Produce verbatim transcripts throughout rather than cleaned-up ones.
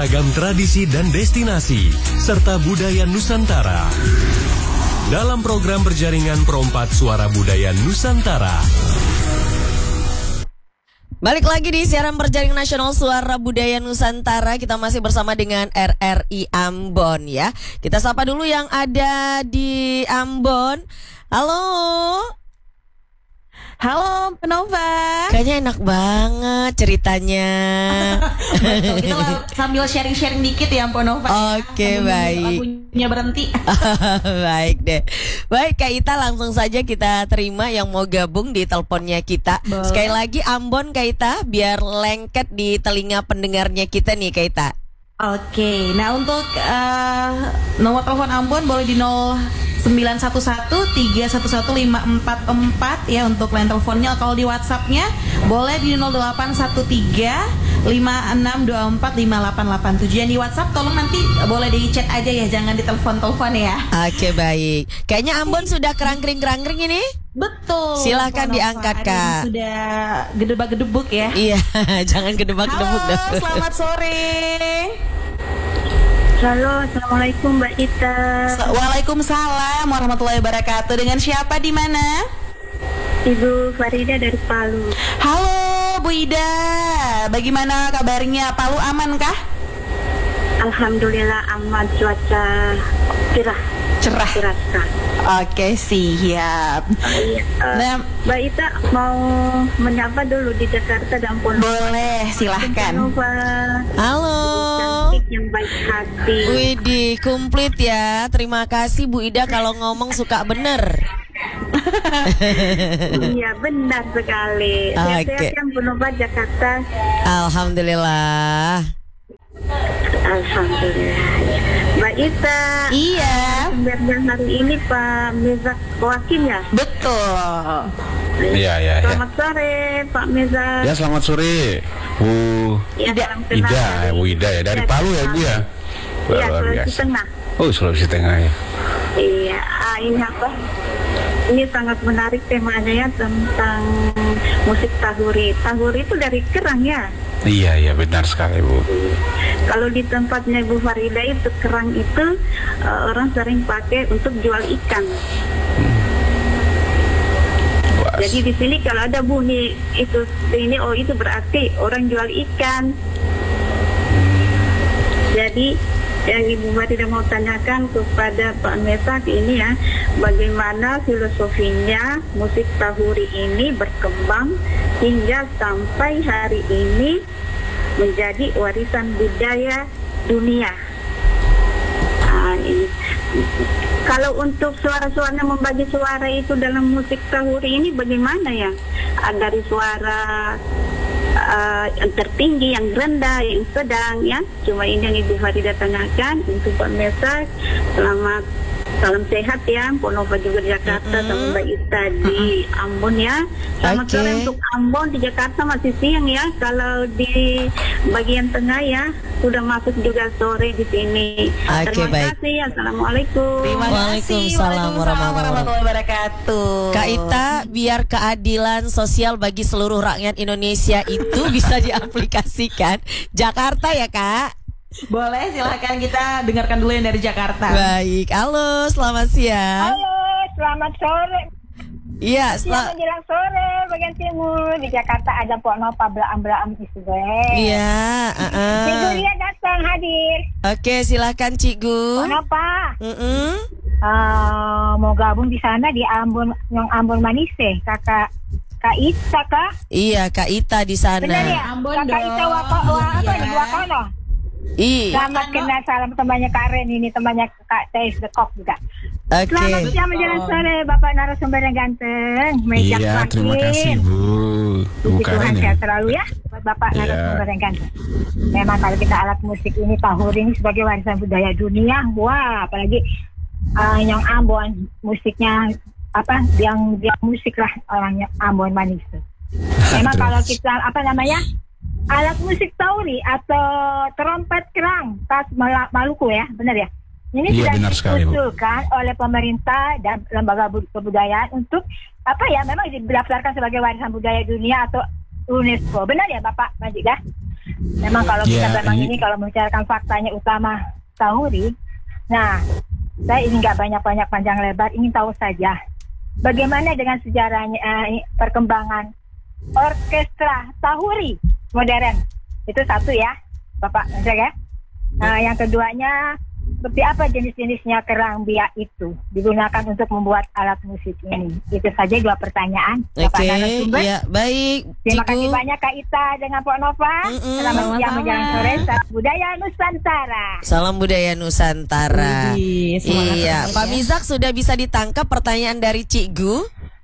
beragam tradisi dan destinasi, serta budaya Nusantara. Dalam program berjaringan Perompat Suara Budaya Nusantara. Balik lagi di siaran berjaring nasional Suara Budaya Nusantara. Kita masih bersama dengan R R I Ambon ya. Kita sapa dulu yang ada di Ambon. Halo. Halo Penova. Kayaknya enak banget ceritanya. Betul, kita sambil sharing-sharing dikit ya Penova. Oke, ya. baik. Lagunya berhenti. Baik deh. Baik Kak Ita, langsung saja kita terima yang mau gabung di teleponnya kita. Boleh. Sekali lagi Ambon Kak Ita, biar lengket di telinga pendengarnya kita nih Kak Ita. Oke, nah untuk uh, nomor telepon Ambon boleh di nol sembilan satu satu tiga satu satu lima empat empat ya untuk line teleponnya. Kalau di WhatsAppnya boleh di nol delapan satu tiga lima enam dua empat lima delapan delapan tujuh. Yang di WhatsApp tolong nanti boleh di chat aja ya, jangan di telepon-telepon ya. Oke baik. Kayaknya Ambon sudah kerangkring-kerangkring ini. Betul. Silahkan Penova, diangkat Kak. Sudah gedebak-gedebuk ya. Iya, jangan gedebak-gedebuk. Halo, selamat sore. Halo, assalamualaikum Mbak Ita. Waalaikumsalam warahmatullahi wabarakatuh. Dengan siapa di mana? Ibu Farida dari Palu. Halo Bu Ida, bagaimana kabarnya? Palu aman kah? Alhamdulillah aman, cuaca cerah. Cerah. Cerah sekali. Oke, siap. Uh, Nah, Mbak Ita mau menyapa dulu di Jakarta dan Pondok. boleh, silahkan. Halo. Cantik yang baik hati. Widih, komplit ya. Terima kasih Bu Ida kalau ngomong suka bener. Iya benar sekali. Sehat-sehat Oke. yang Pondok Jakarta. Alhamdulillah. Alhamdulillah. Mbak Ita. Iya, Pembahasan hari ini Pak Mezak Wakim ya. betul. Iya, iya, iya. Selamat sore Pak Mezak. Ya, selamat sore, Bu Ya, Ida. salam kenal Ida, dari- Bu Ida ya, dari Palu ya, Bu ya? Iya, Luar Sulawesi biasa. Tengah. Oh, Sulawesi Tengah ya. Iya, ah, ini apa? Ini sangat menarik temanya ya tentang musik tahuri. Tahuri itu dari kerang ya. Iya, iya, benar sekali, Bu. Kalau di tempatnya Bu Farida itu kerang itu uh, orang sering pakai untuk jual ikan. Wah, Jadi di sini kalau ada bunyi itu ini oh itu berarti orang jual ikan. Jadi yang Ibu Farida mau tanyakan kepada Pak Mesak ini ya, bagaimana filosofinya musik tahuri ini berkembang hingga sampai hari ini menjadi warisan budaya dunia. Nah, ini. Kalau untuk suara-suaranya membagi suara itu dalam musik tahuri ini bagaimana ya? Ah, dari suara uh, yang tertinggi, yang rendah, yang sedang ya. Cuma ini yang Ibu Farida tanyakan untuk Pak Mesak. Selamat salam sehat ya, Ponova juga di Jakarta, Mm-hmm. sama Mbak Ita di Ambon ya. Selamat Oke. sore untuk Ambon, di Jakarta masih siang ya. Kalau di bagian tengah ya sudah masuk juga sore di sini. Oke, Terima baik. kasih. Assalamualaikum. Terima kasih. Waalaikumsalam warahmatullahi wabarakatuh. Kak Ita, biar keadilan sosial bagi seluruh rakyat Indonesia itu bisa diaplikasikan. Jakarta ya Kak? Boleh, silakan kita dengarkan dulu yang dari Jakarta. Baik, halo selamat siang. Halo, selamat sore. Iya, Siang sel- menjelang sore bagian timur. Di Jakarta ada Pok Nova Belaam-Belaam Iswe. iya, uh-uh. Ibu dia datang hadir. Oke, silakan Cikgu. Pok Nova Mm-mm. uh, mau gabung di sana di Ambon, Nyong Ambon Manise, kakak Kak Ita kak. Iya, Kak Ita di sana. Benar ya? Ambon Kakak dong. Ita wako, wa, apa Iya. nih Wakono. Ih, Selamat kenal, salam temannya Karen ini, temannya Kak Teis The Kok juga. oke. Selamat siang menjelang sore Bapak narasumber yang ganteng. Mejak Iya, Wakim. terima kasih, Bu. Bu Puji Tuhan Karen ya. sehat selalu ya buat Bapak Iya. narasumber yang ganteng. Memang kalau kita alat musik ini tahun ini sebagai warisan budaya dunia, wah apalagi uh, yang Ambon musiknya apa yang dia musik lah orangnya Ambon manis. Memang kalau kita apa namanya alat musik tauri atau trompet kerang khas Mal- Maluku ya, benar ya? Ini Iya, sudah benar sekali, Bu. diusulkan oleh pemerintah dan lembaga bud- kebudayaan untuk apa ya? Memang didaftarkan sebagai warisan budaya dunia atau UNESCO. Benar ya, Bapak Majida? Memang kalau kita Ya, memang ini- ini kalau membicarakan faktanya utama Tahuri, nah saya ingin nggak banyak-banyak panjang lebar, ingin tahu saja bagaimana dengan sejarahnya eh, perkembangan orkestra Tahuri modern. Itu satu ya, Bapak Nasir ya. Nah, yang keduanya, seperti apa jenis-jenisnya kerang biak itu digunakan untuk membuat alat musik ini? Itu saja dua pertanyaan, Bapak Oke, narasumber. ya baik. Terima Ciku. kasih banyak Kak Ita dengan Pak Nova. Mm-mm. Selamat siang Sama-sama. menjelang sore. Salam budaya Nusantara. Salam budaya Nusantara. Widih, semangat Iya, sekali Pak ya. Mizak sudah bisa ditangkap pertanyaan dari Cik Gu.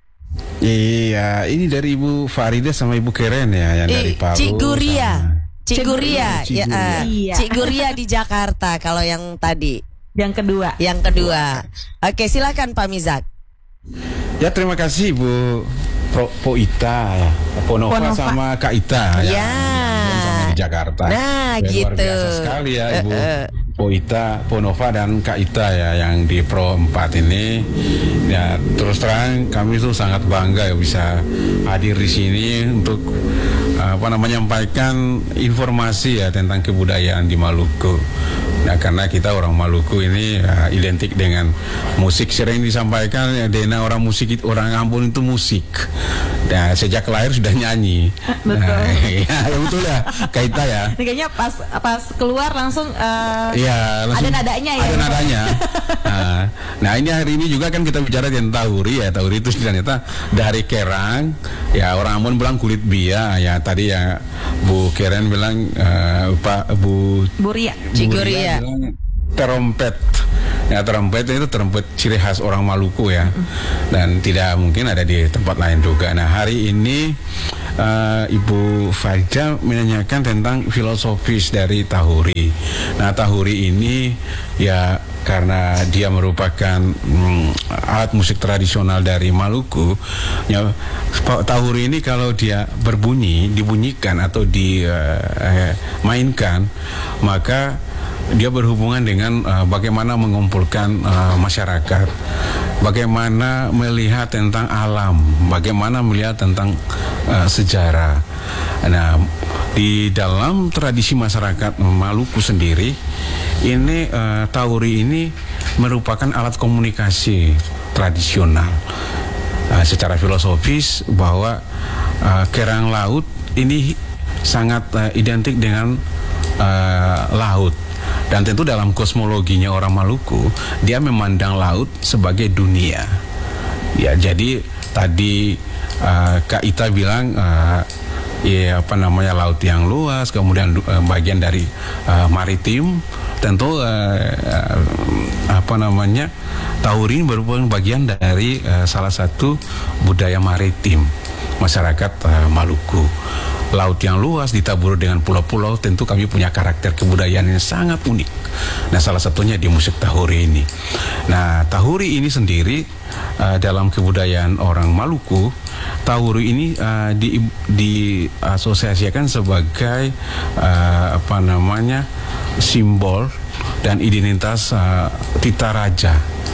Iya, ini dari Ibu Farida sama Ibu Keren ya, yang dari Eh, Palu. Cik Guria. sama- Cik Guria, Cik ya, Guria. eh, Iya. Cik Guria di Jakarta kalau yang tadi. Yang kedua. Yang kedua. Oke, silakan Pak Mizak. Ya, terima kasih Bu Pro, Po Ita ya. Po Nova, Po Nova. sama Kak Ita Ya. sama di Jakarta. Nah, Ya, gitu. Luar biasa sekali ya Ibu Eh, eh. Po Ita, Po Nova dan Kak Ita ya yang di Pro empat ini. Ya, terus terang kami tuh sangat bangga ya bisa hadir di sini untuk apa namanya menyampaikan informasi ya tentang kebudayaan di Maluku. Nah, karena kita orang Maluku ini ya, identik dengan musik, sering disampaikan ya Dena orang musik itu, orang Ambon itu musik. Nah, sejak lahir sudah nyanyi. Betul. Nah, ya, ya betul ya, Kaita ya. Ini kayaknya pas pas keluar langsung eh, Iya, langsung ada nadanya ya. Ada nadanya. Nah, nah, ini hari ini juga kan kita bicara tentang Tahuri ya. Tahuri itu ternyata dari kerang. Ya, orang Ambon bilang kulit bia. Ya, tadi ya Bu Keren bilang eh, Pak Bu Buria. Cik Bu Guria. Ria bilang terompet. Ya, terompet itu terompet ciri khas orang Maluku ya. Dan tidak mungkin ada di tempat lain juga. Nah, hari ini eh, Ibu Farida menanyakan tentang filosofis dari Tahuri. Nah, Tahuri ini ya karena dia merupakan mm, alat musik tradisional dari Maluku. Ya, Tahuri ini kalau dia berbunyi, dibunyikan atau dimainkan, maka dia berhubungan dengan uh, bagaimana mengumpulkan uh, masyarakat, bagaimana melihat tentang alam, bagaimana melihat tentang uh, sejarah. Nah, di dalam tradisi masyarakat Maluku sendiri, ini uh, Tahuri ini merupakan alat komunikasi tradisional. Uh, secara filosofis bahwa uh, kerang laut ini sangat uh, identik dengan uh, laut. Dan tentu dalam kosmologinya orang Maluku, dia memandang laut sebagai dunia. Ya, jadi tadi uh, Kak Ita bilang uh, ya apa namanya laut yang luas, kemudian uh, bagian dari uh, maritim, tentu uh, uh, apa namanya Tahuri merupakan bagian dari uh, salah satu budaya maritim masyarakat uh, Maluku. Laut yang luas ditabur dengan pulau-pulau, tentu kami punya karakter kebudayaan yang sangat unik. Nah, salah satunya di musik Tahuri ini. Nah, Tahuri ini sendiri uh, dalam kebudayaan orang Maluku, Tahuri ini uh, di diasosiasikan sebagai uh, apa namanya simbol dan identitas uh, Tita Raja.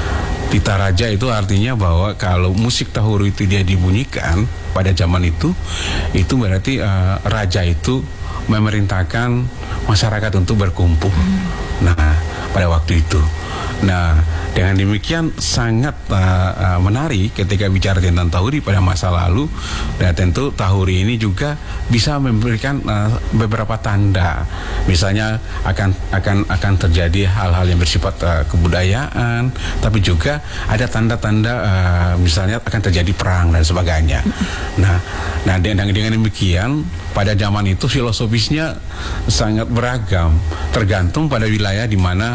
Tita Raja itu artinya bahwa kalau musik Tahuri itu dia dibunyikan pada zaman itu, itu berarti uh, raja itu memerintahkan masyarakat untuk berkumpul. Nah, pada waktu itu. Nah, dengan demikian sangat uh, uh, menarik ketika bicara tentang Tahuri pada masa lalu. Dan tentu Tahuri ini juga bisa memberikan uh, beberapa tanda. Misalnya akan akan akan terjadi hal-hal yang bersifat uh, kebudayaan, tapi juga ada tanda-tanda uh, misalnya akan terjadi perang dan sebagainya. Nah, nah dengan, dengan demikian pada zaman itu filosofisnya sangat beragam, tergantung pada wilayah di mana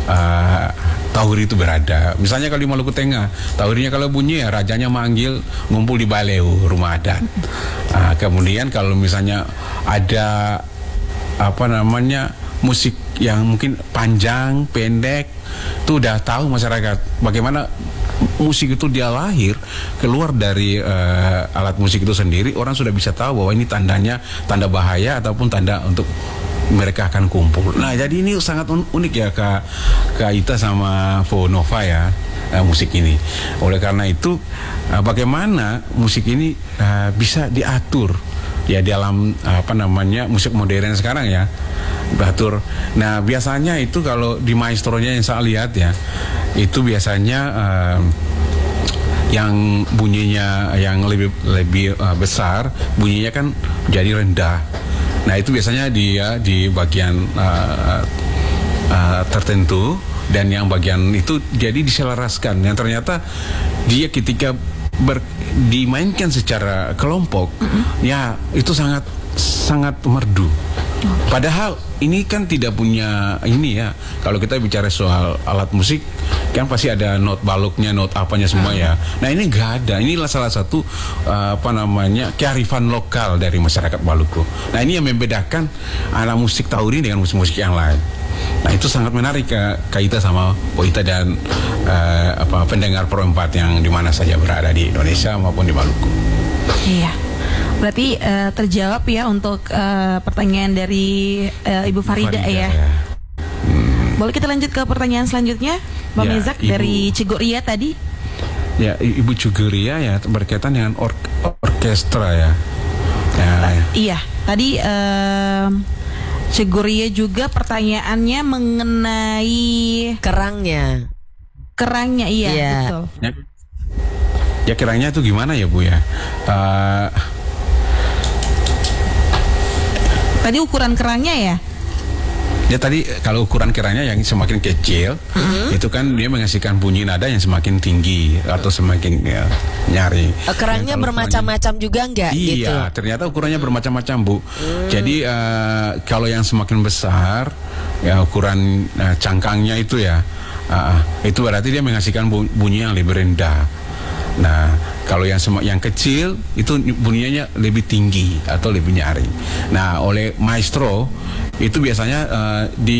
uh, Tahuri itu berada. Misalnya kalau di Maluku Tengah, Tahurinya kalau bunyi ya rajanya manggil ngumpul di Baleu, rumah adat. Uh, kemudian kalau misalnya ada apa namanya musik yang mungkin panjang, pendek, itu udah tahu masyarakat bagaimana musik itu dia lahir keluar dari uh, alat musik itu sendiri. Orang sudah bisa tahu bahwa ini tandanya tanda bahaya ataupun tanda untuk mereka akan kumpul. Nah, jadi ini sangat un- unik ya Kak, Kak Ita sama Po Nova ya, uh, musik ini. Oleh karena itu uh, bagaimana musik ini uh, bisa diatur ya dalam apa namanya musik modern sekarang ya, batur. Nah biasanya itu kalau di maestronya yang saya lihat ya, itu biasanya uh, yang bunyinya yang lebih lebih uh, besar, bunyinya kan jadi rendah. Nah itu biasanya dia di bagian uh, uh, tertentu, dan yang bagian itu jadi diselaraskan. Yang ternyata dia ketika ber, dimainkan secara kelompok, mm-hmm. ya itu sangat sangat merdu. Padahal ini kan tidak punya ini ya. Kalau kita bicara soal alat musik, kan pasti ada not baloknya, not apanya semua ya. Nah ini nggak ada. Inilah salah satu uh, apa namanya kearifan lokal dari masyarakat Maluku. Nah ini yang membedakan alat musik Tahuri dengan musik-musik yang lain. Nah itu sangat menarik ke Kaita sama Poita dan uh, apa pendengar Pro empat yang di mana saja berada di Indonesia maupun di Maluku. Iya. Berarti uh, terjawab ya untuk uh, pertanyaan dari uh, Ibu Farida, Farida ya. ya. Hmm. Boleh kita lanjut ke pertanyaan selanjutnya, Mbak ya, Mezak Ibu, dari Ciguria tadi. Ya, Ibu Ciguria ya berkaitan dengan or orkestra ya. ya, ya. Iya, tadi uh, Ciguria juga pertanyaannya mengenai kerangnya. Kerangnya iya, ya. betul. Ya, ya kerangnya itu gimana ya Bu ya? Uh, Tadi ukuran kerangnya ya? Ya tadi kalau ukuran kerangnya yang semakin kecil, mm-hmm. itu kan dia menghasilkan bunyi nada yang semakin tinggi atau semakin ya, nyari. Kerangnya bermacam-macam juga enggak? Iya, gitu? ternyata ukurannya bermacam-macam Bu. Mm. Jadi uh, kalau yang semakin besar, ya ukuran uh, cangkangnya itu ya, uh, itu berarti dia menghasilkan bunyi yang lebih rendah. Nah, kalau yang sem- yang kecil itu bunyinya lebih tinggi atau lebih nyaring. Nah, oleh maestro itu biasanya uh, di